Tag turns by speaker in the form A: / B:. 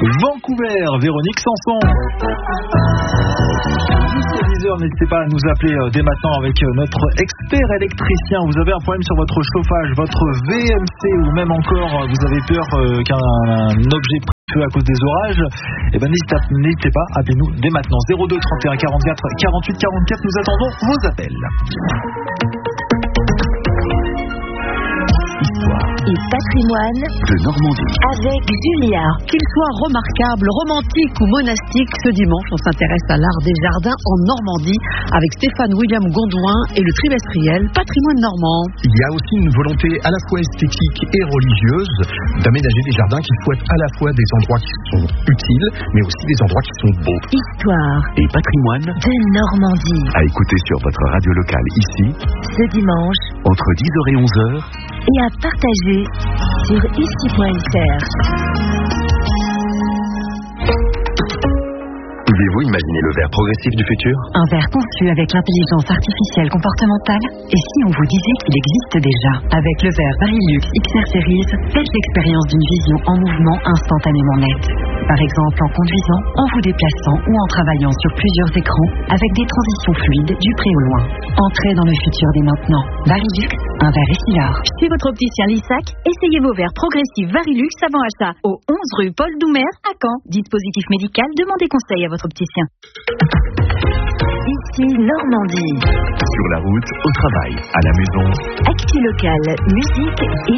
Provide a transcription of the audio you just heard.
A: Vancouver, Véronique Sanson. Jusqu'à 10h, n'hésitez pas à nous appeler dès maintenant avec notre expert électricien. Vous avez un problème sur votre chauffage, votre VMC ou même encore vous avez peur qu'un objet feu à cause des orages, n'hésitez pas, appelez-nous dès maintenant 02 31 44 48 44, nous attendons vos appels.
B: Histoire et patrimoine de Normandie avec Julia.
C: Qu'il soit remarquable, romantique ou monastique, ce dimanche on s'intéresse à l'art des jardins en Normandie avec Stéphane William Gondouin et le trimestriel Patrimoine Normand.
D: Il y a aussi une volonté à la fois esthétique et religieuse d'aménager des jardins qui soient à la fois des endroits qui sont utiles mais aussi des endroits qui sont beaux.
B: Histoire
E: et patrimoine
B: de Normandie
E: à écouter sur votre radio locale ici
B: ce dimanche
E: entre 10h et 11h
B: et à partager sur ici.fr.
E: Pouvez-vous imaginer le verre progressif du futur?
F: Un verre conçu avec l'intelligence artificielle comportementale? Et si on vous disait qu'il existe déjà? Avec le verre Varilux XR Series, faites l'expérience d'une vision en mouvement instantanément nette. Par exemple en conduisant, en vous déplaçant ou en travaillant sur plusieurs écrans avec des transitions fluides du près au loin. Entrez dans le futur dès maintenant. Varilux, un verre Essilor.
G: Chez votre opticien Lissac, essayez vos verres progressifs Varilux avant achat au 11 rue Paul Doumer à Caen. Dispositif médical, demandez conseil à votre opticien.
B: Ici Normandie.
E: Sur la route, au travail, à la maison.
B: Actu locale, musique et